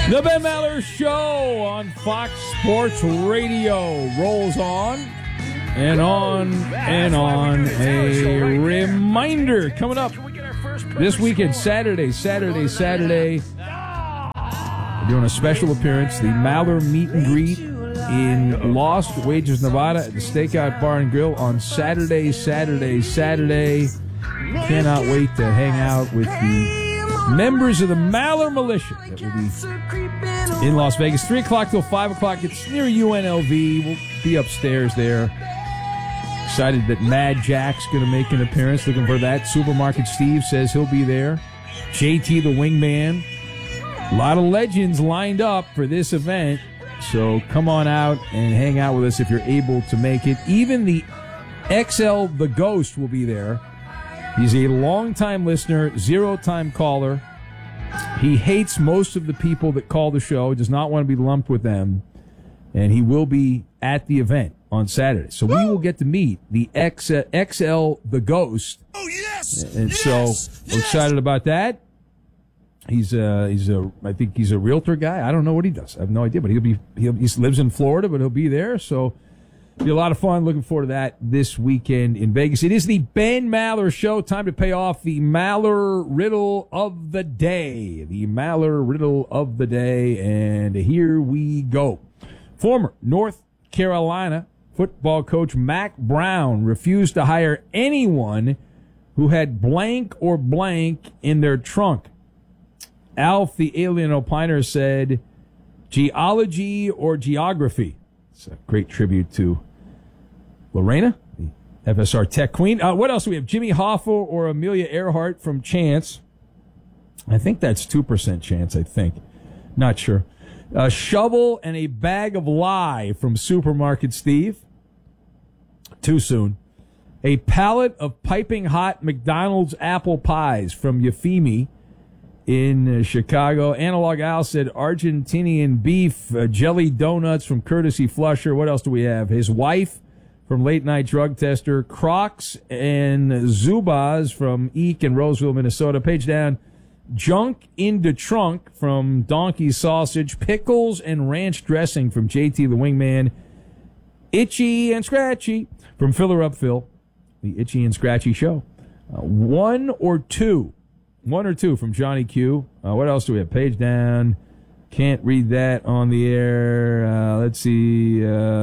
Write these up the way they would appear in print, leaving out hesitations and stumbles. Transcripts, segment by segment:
The Ben Maller Show on Fox Sports Radio rolls on and on and on. A reminder coming up this weekend, Saturday. We're doing a special appearance, the Maller Meet and Greet in Lost Wages, Nevada at the Stakeout Bar and Grill on Saturday. Cannot wait to hang out with the members of the Maller Militia that will be in Las Vegas. 3 o'clock till 5 o'clock. It's near UNLV. We'll be upstairs there. Excited that Mad Jack's going to make an appearance. Looking for that. Supermarket Steve says he'll be there. JT the Wingman. A lot of legends lined up for this event. So come on out and hang out with us if you're able to make it. Even the XL the Ghost will be there. He's a long-time listener, zero-time caller. He hates most of the people that call the show, does not want to be lumped with them, and he will be at the event on Saturday. So we will get to meet the XL the Ghost. Oh, yes! And so we're excited about that. I think he's a realtor guy. I don't know what he does. I have no idea, but he lives in Florida, but he'll be there, so be a lot of fun. Looking forward to that this weekend in Vegas. It is the Ben Maller Show. Time to pay off the Maller Riddle of the Day. And here we go. Former North Carolina football coach Mack Brown refused to hire anyone who had blank or blank in their trunk. Alf, the alien opiner, said geology or geography. It's a great tribute to Lorena, the FSR Tech Queen. What else do we have? Jimmy Hoffa or Amelia Earhart from Chance. I think that's 2% Chance, I think. Not sure. A shovel and a bag of lye from Supermarket Steve. Too soon. A pallet of piping hot McDonald's apple pies from Yafimi in Chicago. Analog Al said Argentinian beef, jelly donuts from Courtesy Flusher. What else do we have? His wife from Late Night Drug Tester. Crocs and Zubaz from Eek in Roseville, Minnesota. Page down. Junk in the Trunk from Donkey Sausage. Pickles and ranch dressing from JT the Wingman. Itchy and Scratchy from Filler Up Phil. The Itchy and Scratchy Show. One or two from Johnny Q. What else do we have? Page down. Can't read that on the air. Let's see.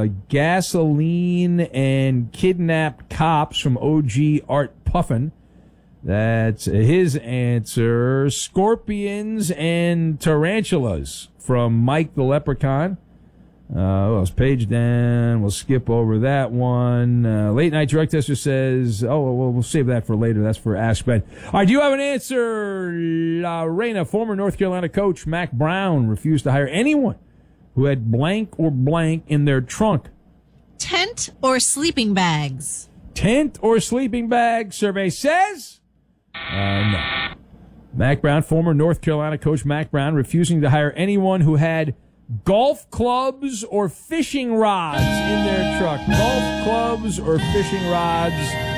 Gasoline and kidnapped cops from OG Art Puffin. That's his answer. Scorpions and tarantulas from Mike the Leprechaun. What else? Page down. We'll skip over that one. Late Night Drug Tester says, we'll save that for later. That's for Ask Ben. All right, do you have an answer? Lorena, former North Carolina coach Mack Brown refused to hire anyone who had blank or blank in their trunk. Tent or sleeping bags? Tent or sleeping bag, survey says? No. Mack Brown, former North Carolina coach Mack Brown, refusing to hire anyone who had golf clubs or fishing rods in their truck. Golf clubs or fishing rods.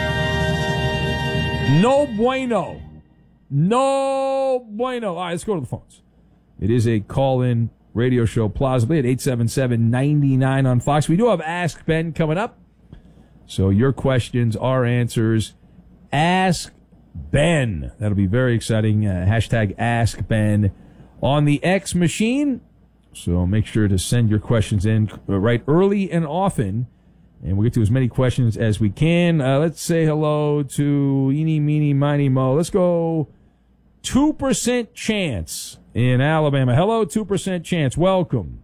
No bueno. All right, let's go to the phones. It is a call-in radio show, plausibly, at 877-99 on Fox. We do have Ask Ben coming up. So your questions, our answers. Ask Ben. That'll be very exciting. Hashtag Ask Ben on the X machine. So make sure to send your questions in right early and often, and we'll get to as many questions as we can. Let's say hello to Eeny, Meeny, Miny, Mo. Let's go 2% Chance in Alabama. Hello, 2% Chance. Welcome.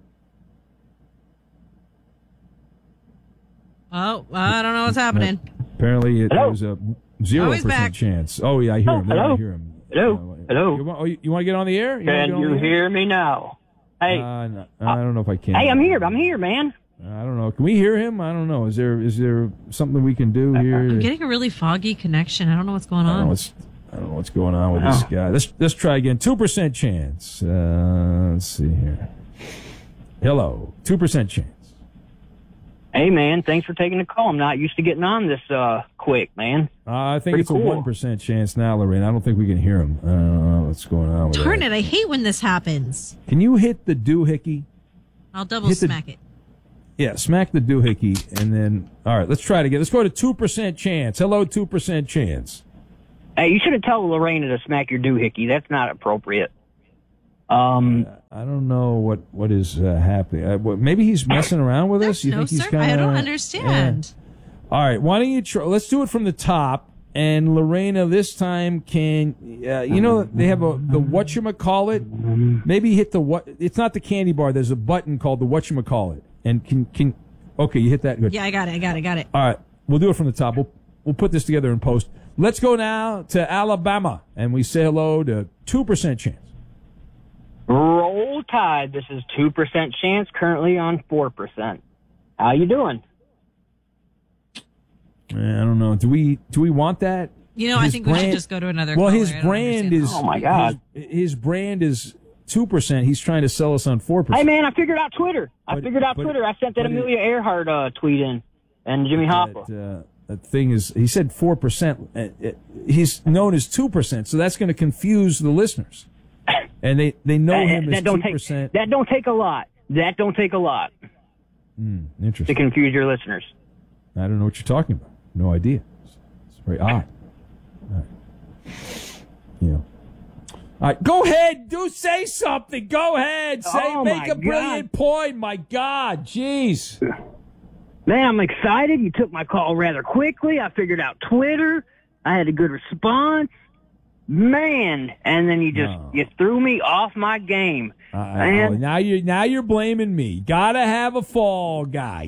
Oh, I don't know what's happening. Apparently it was a 0% chance. Oh, yeah, I hear him. Hello. I hear him. Hello. You want to get on the air? Can you hear me now? Hey, no, I don't know if I can. Hey, I'm here, man. I don't know. Can we hear him? I don't know. Is there something we can do here? I'm getting a really foggy connection. I don't know what's going on. I don't know what's going on with this guy. Let's try again. 2% chance. Let's see here. Hello. 2% chance. Hey, man. Thanks for taking the call. I'm not used to getting on this quick, man. I think Pretty it's a cool. 1% chance now, Lorraine. I don't think we can hear him. I don't know what's going on with Darn that. it, I hate when this happens. Can you hit the doohickey? I'll double Hit the- smack it. Yeah, smack the doohickey, and then, all right, let's try it again. Let's go to 2% chance. Hello, 2% chance. Hey, you should have told Lorena to smack your doohickey. That's not appropriate. I don't know what is happening. Maybe he's messing around with us. You No, think he's sir, kind of? I don't understand. All right, why don't you try? Let's do it from the top. And Lorena, this time can you know they have the whatchamacallit? Maybe hit the what? It's not the candy bar. There's a button called the whatchamacallit. And can okay, you hit that. Good. Yeah, I got it. All right, we'll do it from the top. We'll put this together in post. Let's go now to Alabama, and we say hello to 2% chance. Roll Tide. This is 2% chance, currently on 4%. How you doing? I don't know. Do we want that? You know, I His think we brand- should just go to another Well, caller. his I don't brand understand is. that. Oh, my God. His brand is 2%. He's trying to sell us on 4%. Hey, man, I figured out Twitter. I But- figured out but- Twitter. I sent that but it- Amelia Earhart tweet in, and Jimmy Hoffa. That thing is. He said 4%. He's known as 2%, so that's going to confuse the listeners, and they know him as 2%. That don't take a lot. That don't take a lot to Interesting. confuse your listeners. I don't know what you're talking about. No idea. It's very odd. All right. You know. All right, go ahead. Say something. Go ahead. Oh, Make my a brilliant point. My God, jeez. Man, I'm excited. You took my call rather quickly. I figured out Twitter. I had a good response. Man, and then you threw me off my game. Man. Now you're blaming me. Gotta have a fall guy.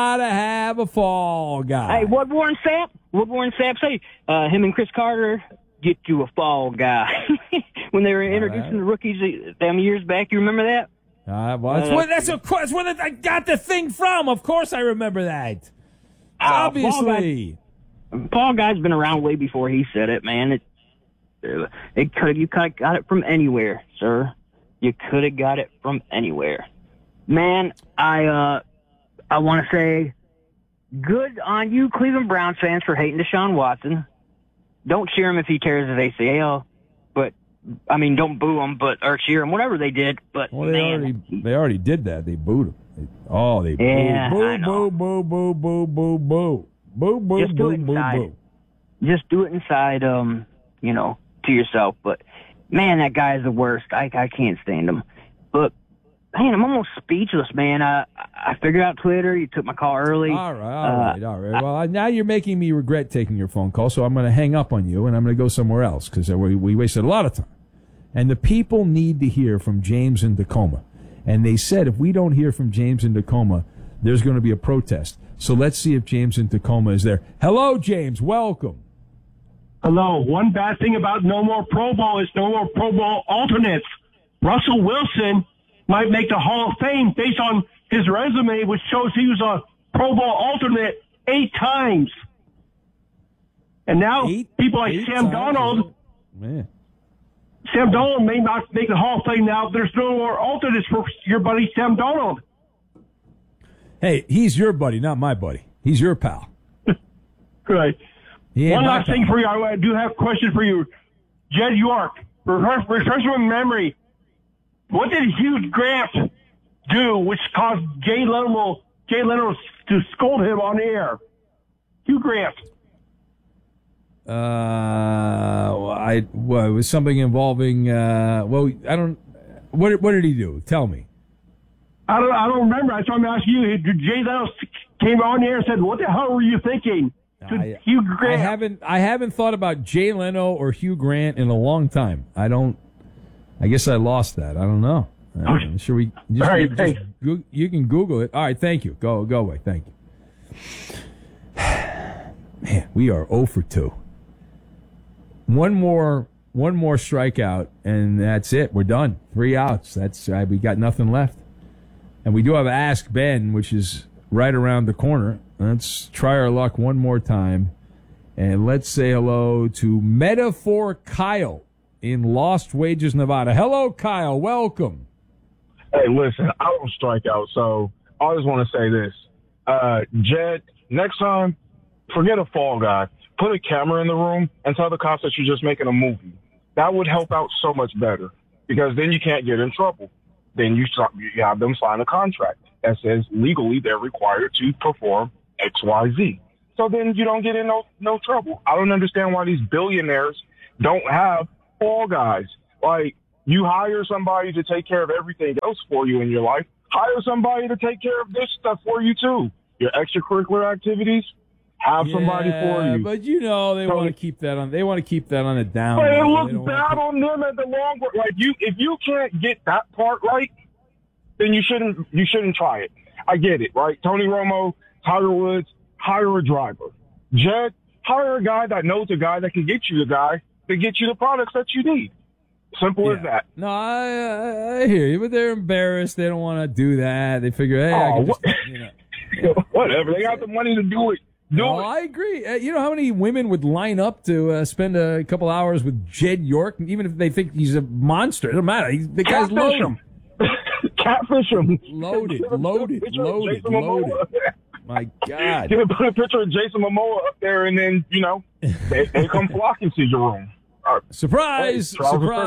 Hey, what Warren Sapp say? Him and Chris Carter get you a fall guy. When they were introducing the rookies them years back, you remember that? Well, that's what I got the thing from. Of course, I remember that. Obviously, Fall Guy's been around way before he said it, man. You could have got it from anywhere, sir. You could have got it from anywhere, man. I want to say, good on you, Cleveland Browns fans, for hating Deshaun Watson. Don't cheer him if he tears his ACL, but I mean, don't boo him, or cheer him, whatever they did. But well, man, they already did that. They booed him. They Yeah, boo, I know. boo, boo, boo, boo, boo, boo, boo, Just do boo, it boo, inside. boo. Just do it inside, to yourself. But man, that guy is the worst. I can't stand him. But man, I'm almost speechless, man. I figured out Twitter. You took my call early. All right. Well, now you're making me regret taking your phone call, so I'm going to hang up on you and I'm going to go somewhere else because we wasted a lot of time. And the people need to hear from James in Tacoma. And they said if we don't hear from James in Tacoma, there's going to be a protest. So let's see if James in Tacoma is there. Hello, James. Welcome. Hello. One bad thing about no more Pro Bowl is no more Pro Bowl alternates. Russell Wilson might make the Hall of Fame based on his resume, which shows he was a Pro Bowl alternate 8 times. And now people like Sam Darnold, Sam Darnold may not make the Hall of Fame now. There's no more alternates for your buddy Sam Darnold. Hey, he's your buddy, not my buddy. He's your pal. Good. He ain't One my last pal. thing for you. I do have a question for you. Jed York, refresh my memory. What did Hugh Grant do which caused Jay Leno to scold him on the air? Hugh Grant. It was something involving. What did he do? Tell me. I don't remember. I saw him ask you. Jay Leno came on the air and said, "What the hell were you thinking?" To Hugh Grant. I haven't thought about Jay Leno or Hugh Grant in a long time. I guess I lost that. I don't know. Should we? All right, You can Google it. All right. Thank you. Go away. Thank you. Man, we are 0 for 2. One more strikeout, and that's it. We're done. 3 outs. We got nothing left. And we do have Ask Ben, which is right around the corner. Let's try our luck one more time. And let's say hello to Metaphor Kyle in Lost Wages, Nevada. Hello, Kyle. Welcome. Hey, listen, I don't strike out, so I just want to say this. Jed, next time, forget a fall guy. put a camera in the room and tell the cops that you're just making a movie. That would help out so much better, because then you can't get in trouble. Then you have them sign a contract that says legally they're required to perform X, Y, Z. So then you don't get in no trouble. I don't understand why these billionaires don't have fall guys. Like, you hire somebody to take care of everything else for you in your life. Hire somebody to take care of this stuff for you too. Your extracurricular activities, have somebody for you. But they want to keep that on. They want to keep that on a down. But it looks bad on them at the long run. Like, if you can't get that part right, then you shouldn't try it. I get it, right? Tony Romo, Tiger Woods, hire a driver. Jed, hire a guy that knows a guy that can get you the guy to get you the products that you need. Simple as that. No, I hear you, but they're embarrassed. They don't want to do that. They figure, hey, I can just, whatever. They got the money to do it. I agree. You know how many women would line up to spend a couple hours with Jed York, even if they think he's a monster? It doesn't matter. The guy's loaded. Catfish him. Loaded. My God. Put a picture of Jason Momoa up there, and then, they come flocking to your room. Surprise!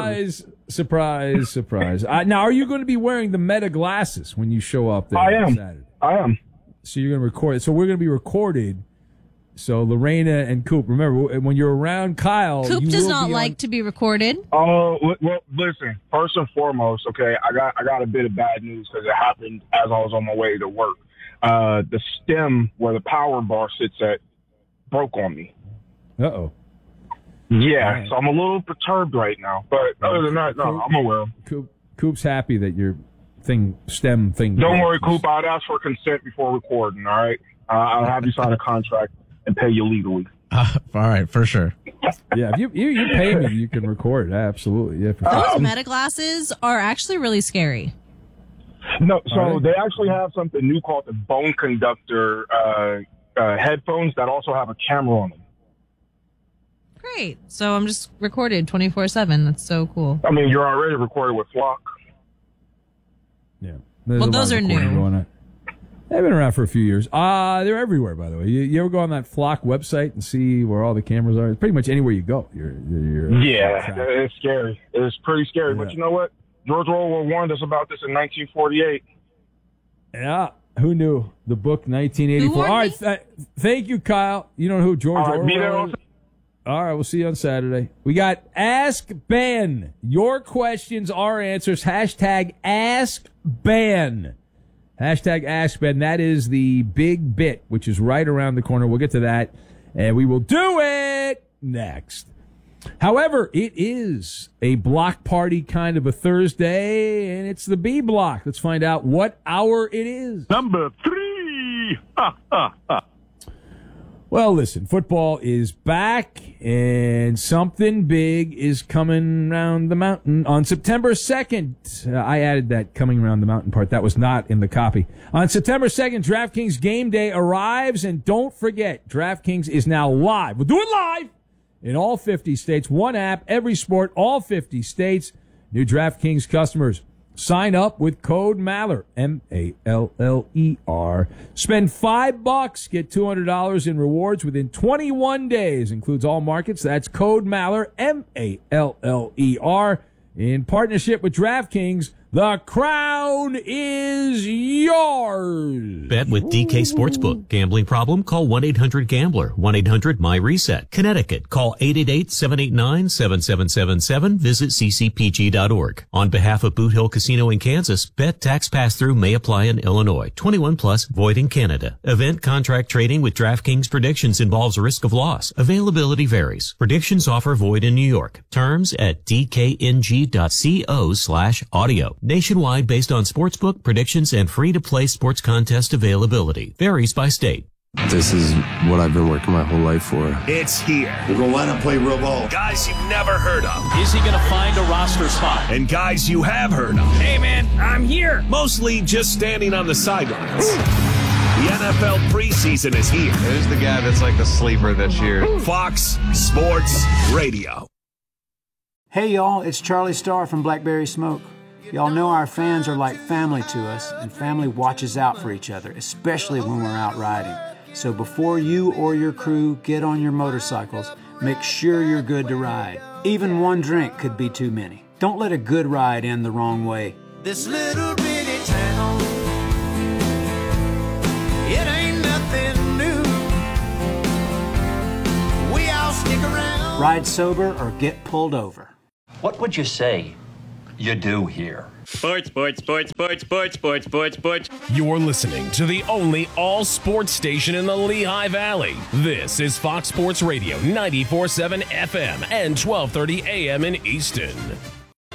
Now, are you going to be wearing the Meta glasses when you show up there on Saturday? I am. So you're going to record it. So we're going to be recorded. So Lorena and Coop, remember, when you're around Kyle, Coop does not like to be recorded. Oh, well, listen. First and foremost, okay, I got a bit of bad news because it happened as I was on my way to work. The stem where the power bar sits at broke on me. Uh-oh. Yeah, right. So I'm a little perturbed right now. But other than that, no, I'm aware. Coop's happy that your stem thing. Don't worry, Coop. I'd ask for consent before recording, all right? I'll have you sign a contract and pay you legally. All right, for sure. Yeah, if you pay me, you can record. Absolutely. Yeah, those Meta glasses are actually really scary. No, so they actually have something new called the Bone Conductor headphones that also have a camera on them. Great. So I'm just recorded 24/7. That's so cool. I mean, you're already recorded with Flock. Yeah. Well, those are new. They've been around for a few years. They're everywhere, by the way. You ever go on that Flock website and see where all the cameras are? It's pretty much anywhere you go. It's scary. It's pretty scary. Yeah. But you know what? George Orwell warned us about this in 1948. Yeah. Who knew? The book 1984. All right. Thank you, Kyle. You know who George Orwell is? All right, we'll see you on Saturday. We got Ask Ben. Your questions, our answers. Hashtag Ask Ben. Hashtag Ask Ben. That is the big bit, which is right around the corner. We'll get to that, and we will do it next. However, it is a block party kind of a Thursday, and it's the B block. Let's find out what hour it is. Number 3. Well, listen, football is back, and something big is coming around the mountain on September 2nd. I added that coming around the mountain part. That was not in the copy. On September 2nd, DraftKings Game Day arrives, and don't forget, DraftKings is now live. We'll do it live in all 50 states. One app, every sport, all 50 states. New DraftKings customers. Sign up with code Maller, M-A-L-L-E-R. Spend $5, get $200 in rewards within 21 days. Includes all markets. That's code Maller, M-A-L-L-E-R. In partnership with DraftKings, the crown is yours. Bet with DK Sportsbook. Gambling problem? Call 1-800-GAMBLER. 1-800-MY-RESET. Connecticut. Call 888-789-7777. Visit ccpg.org. On behalf of Boot Hill Casino in Kansas, bet tax pass-through may apply in Illinois. 21 plus, void in Canada. Event contract trading with DraftKings predictions involves risk of loss. Availability varies. Predictions offer void in New York. Terms at dkng.co/audio. Nationwide based on sportsbook predictions and free-to-play sports contest availability. Varies by state. This is what I've been working my whole life for. It's here. We're going to line up, play real ball. Guys you've never heard of. Is he going to find a roster spot? And guys you have heard of. Hey, man, I'm here. Mostly just standing on the sidelines. The NFL preseason is here. Who's the guy that's like the sleeper this year? Fox Sports Radio. Hey, y'all, it's Charlie Starr from Blackberry Smoke. Y'all know our fans are like family to us, and family watches out for each other, especially when we're out riding. So before you or your crew get on your motorcycles, make sure you're good to ride. Even one drink could be too many. Don't let a good ride end the wrong way. This little bitty town, it ain't nothing new. We all stick around. Ride sober or get pulled over. What would you say you do here? Sports. You're listening to the only all-sports station in the Lehigh Valley. This is Fox Sports Radio 94.7 FM and 1230 AM in Easton.